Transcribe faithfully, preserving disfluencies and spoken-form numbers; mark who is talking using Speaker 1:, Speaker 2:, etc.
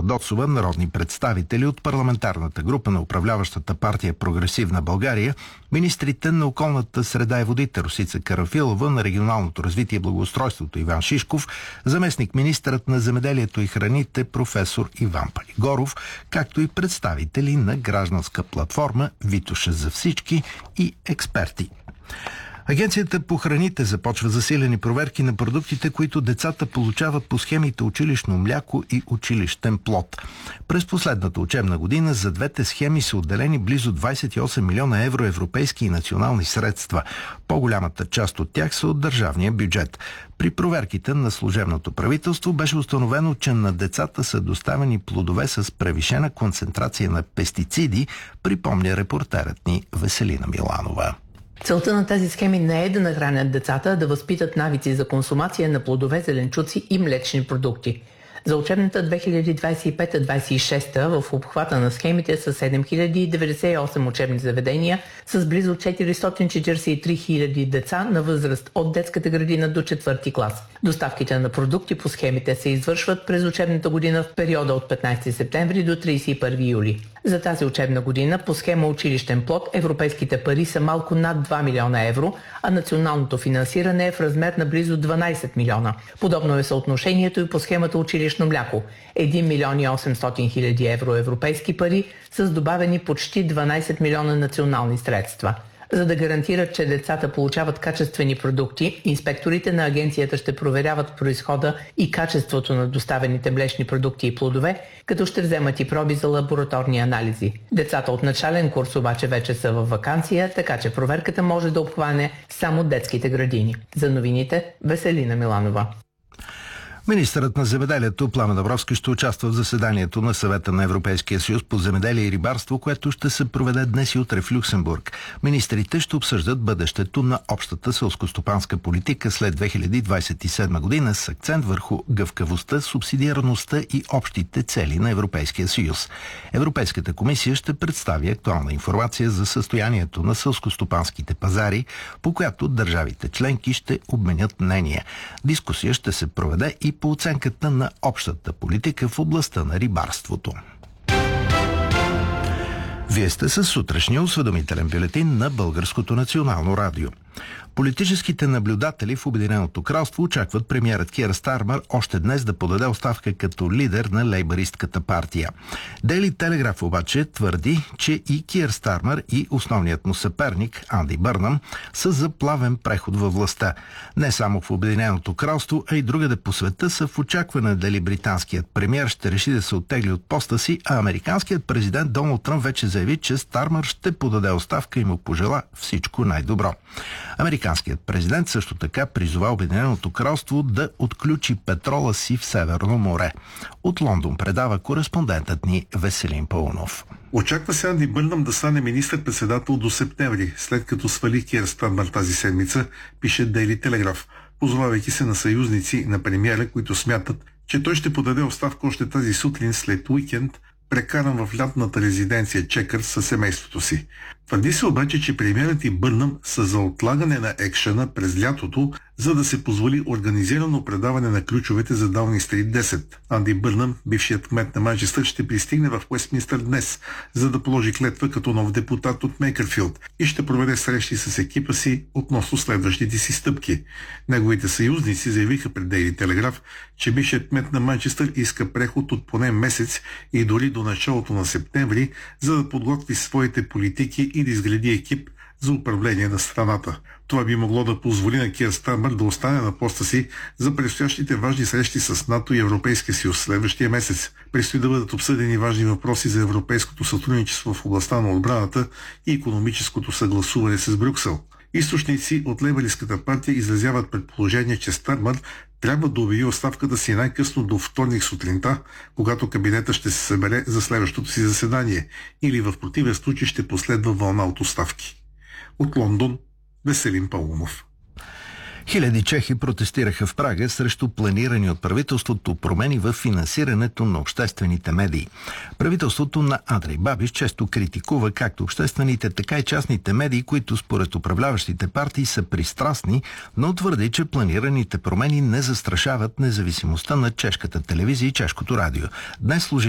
Speaker 1: Доцова, народни представители от парламентарната група на управляващата партия Прогресивна България, министрите на околната среда и водите Росица Карафилова, на регионалното развитие и благоустройството Иван Шишков, заместник министърът на земеделието и храните професор Иван Палигоров, както и представители на гражданска платформа Витоша за всички и експерти. Агенцията по храните започва засилени проверки на продуктите, които децата получават по схемите училищно мляко и училищен плод. През последната учебна година за двете схеми са отделени близо двадесет и осем милиона евро европейски и национални средства. По-голямата част от тях са от държавния бюджет. При проверките на служебното правителство беше установено, че на децата са доставени плодове с превишена концентрация на пестициди, припомня репортерът ни Веселина Миланова.
Speaker 2: Целта на тези схеми не е да нахранят децата, а да възпитат навици за консумация на плодове, зеленчуци и млечни продукти. За учебната две хиляди двадесет и пета двадесет и шеста в обхвата на схемите са седем хиляди деветдесет и осем учебни заведения с близо четиристотин четиридесет и три хиляди деца на възраст от детската градина до четвърти клас. Доставките на продукти по схемите се извършват през учебната година в периода от петнадесети септември до тридесет и първи юли. За тази учебна година по схема училищен плод европейските пари са малко над два милиона евро, а националното финансиране е в размер на близо дванадесет милиона. Подобно е съотношението и по схемата училищно мляко – един милион и осемстотин хиляди евро европейски пари с добавени почти дванадесет милиона национални средства. За да гарантират, че децата получават качествени продукти, инспекторите на агенцията ще проверяват произхода и качеството на доставените млечни продукти и плодове, като ще вземат и проби за лабораторни анализи. Децата от начален курс обаче вече са във ваканция, така че проверката може да обхване само детските градини. За новините Веселина Миланова.
Speaker 1: Министърът на земеделието Пламен Абровски ще участва в заседанието на Съвета на Европейския съюз по земеделие и рибарство, което ще се проведе днес и утре в Люксембург. Министрите ще обсъждат бъдещето на общата селскостопанска политика след две хиляди двадесет и седма година с акцент върху гъвкавостта, субсидиарността и общите цели на Европейския съюз. Европейската комисия ще представи актуална информация за състоянието на селскостопанските пазари, по която държавите членки ще обменят мнения. Дискусия ще се проведе и по оценката на общата политика в областта на рибарството. Вие сте със сутрешния осведомителен бюлетин на Българското национално радио. Политическите наблюдатели в Обединеното кралство очакват премиерът Кийър Стармър още днес да подаде оставка като лидер на лейбъристката партия. Дейли Телеграф обаче твърди, че и Кийър Стармър и основният му съперник Анди Бърнъм са за плавен преход във властта. Не само в Обединеното кралство, а и другаде по света са в очакване дали британският премиер ще реши да се оттегли от поста си, а американският президент Доналд Тръмп вече заяви, че Стармър ще подаде оставка и му пожела всичко най-добро. Американският президент също така призова Обединеното кралство да отключи петрола си в Северно море. От Лондон предава кореспондентът ни Веселин Паунов.
Speaker 3: Очаква се Анди Бърнъм да стане министър-председател до септември, след като свали Кийър Стармър тази седмица, пише Дейли Телеграф, позовавайки се на съюзници на премиера, които смятат, че той ще подаде оставка още тази сутрин след уикенд, прекаран в лятната резиденция Чекърс със семейството си. Твърди се обаче, че премиерът и Бърнъм са за отлагане на екшъна през лятото, за да се позволи организирано предаване на ключовете за Даунинг Стрит десет. Анди Бърнъм, бившият кмет на Манчестър, ще пристигне в Уестминстър днес, за да положи клетва като нов депутат от Мейкърфилд и ще проведе срещи с екипа си относно следващите си стъпки. Неговите съюзници заявиха пред Дейли Телеграф, че бившият кмет на Манчестър иска преход от поне месец и дори до началото на септември, за да подготви своите политики и да изгради екип за управление на страната. Това би могло да позволи на Кийър Стармър да остане на поста си за предстоящите важни срещи с НАТО и Европейския съюз следващия месец. Предстои да бъдат обсъдени важни въпроси за европейското сътрудничество в областта на отбраната и икономическото съгласуване с Брюксел. Източници от лейбъристката партия изразяват предположение, че Стармър трябва да обяви оставката си най-късно до вторник сутринта, когато кабинета ще се събере за следващото си заседание, или в противен случай ще последва вълна от оставки. От Лондон, Веселин Паунов.
Speaker 1: Хиляди чехи протестираха в Прага срещу планирани от правителството промени в финансирането на обществените медии. Правителството на Андрей Бабиш често критикува както обществените, така и частните медии, които според управляващите партии са пристрастни, но твърди, че планираните промени не застрашават независимостта на чешката телевизия и чешкото радио. Днес служи